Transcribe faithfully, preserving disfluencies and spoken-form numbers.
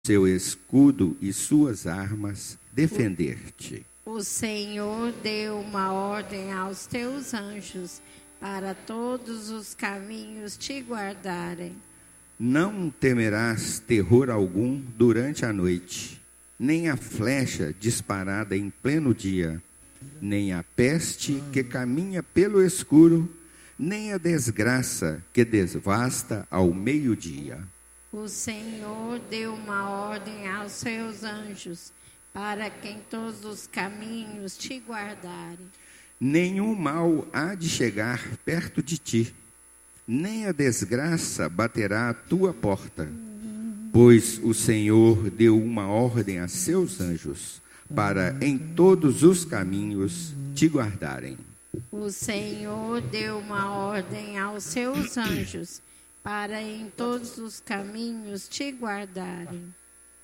seu escudo e suas armas, defender-te. O Senhor deu uma ordem aos teus anjos para todos os caminhos te guardarem. Não temerás terror algum durante a noite, nem a flecha disparada em pleno dia, nem a peste que caminha pelo escuro, nem a desgraça que desvasta ao meio-dia. O Senhor deu uma ordem aos seus anjos para que em todos os caminhos te guardarem. Nenhum mal há de chegar perto de ti, nem a desgraça baterá à tua porta, pois o Senhor deu uma ordem a seus anjos para em todos os caminhos te guardarem. O Senhor deu uma ordem aos seus anjos para em todos os caminhos te guardarem.